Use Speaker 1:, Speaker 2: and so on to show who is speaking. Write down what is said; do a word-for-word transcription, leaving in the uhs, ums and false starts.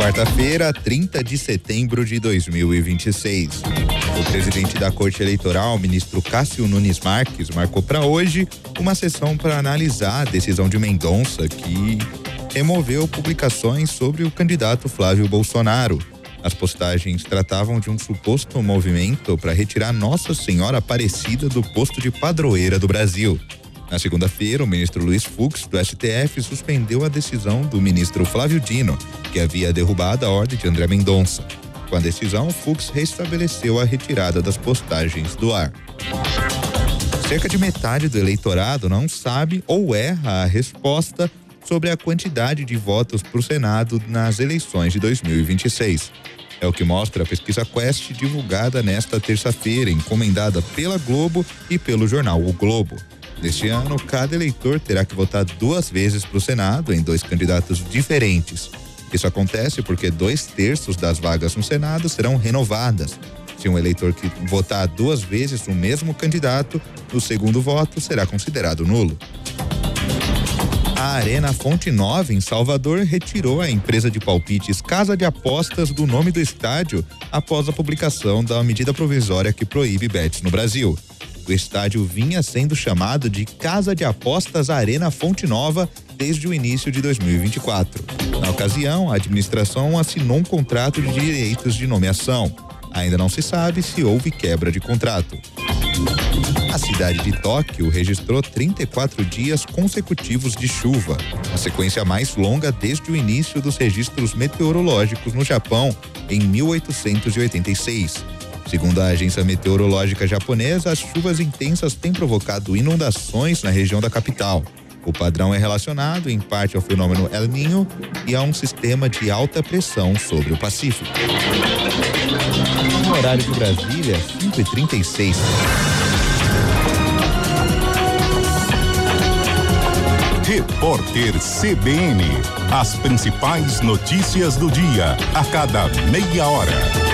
Speaker 1: Quarta-feira, trinta de setembro de dois mil e vinte e seis. O presidente da Corte Eleitoral, ministro Cássio Nunes Marques, marcou para hoje uma sessão para analisar a decisão de Mendonça, que removeu publicações sobre o candidato Flávio Bolsonaro. As postagens tratavam de um suposto movimento para retirar Nossa Senhora Aparecida do posto de padroeira do Brasil. Na segunda-feira, o ministro Luiz Fux, do S T F, suspendeu a decisão do ministro Flávio Dino, que havia derrubado a ordem de André Mendonça. Com a decisão, Fux restabeleceu a retirada das postagens do ar. Cerca de metade do eleitorado não sabe ou erra a resposta sobre a quantidade de votos para o Senado nas eleições de dois mil e vinte e seis. É o que mostra a pesquisa Quest divulgada nesta terça-feira, encomendada pela Globo e pelo jornal O Globo. Neste ano, cada eleitor terá que votar duas vezes para o Senado em dois candidatos diferentes. Isso acontece porque dois terços das vagas no Senado serão renovadas. Se um eleitor que votar duas vezes no mesmo candidato, o segundo voto será considerado nulo. A Arena Fonte Nova, em Salvador, retirou a empresa de palpites Casa de Apostas do nome do estádio após a publicação da medida provisória que proíbe bets no Brasil. O estádio vinha sendo chamado de Casa de Apostas Arena Fonte Nova desde o início de dois mil e vinte e quatro. Na ocasião, a administração assinou um contrato de direitos de nomeação. Ainda não se sabe se houve quebra de contrato. A cidade de Tóquio registrou trinta e quatro dias consecutivos de chuva, a sequência mais longa desde o início dos registros meteorológicos no Japão, em mil oitocentos e oitenta e seis. Segundo a agência meteorológica japonesa, as chuvas intensas têm provocado inundações na região da capital. O padrão é relacionado, em parte, ao fenômeno El Niño e a um sistema de alta pressão sobre o Pacífico. No horário de Brasília, cinco e trinta e seis.
Speaker 2: Repórter C B N. As principais notícias do dia, a cada meia hora.